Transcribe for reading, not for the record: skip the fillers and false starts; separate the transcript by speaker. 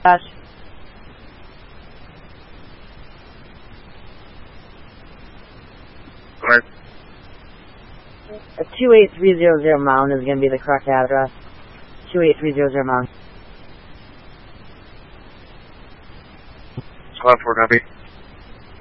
Speaker 1: Josh. 28300 Mound is going to be the correct address. 28300 Mound.
Speaker 2: Squad 4, copy.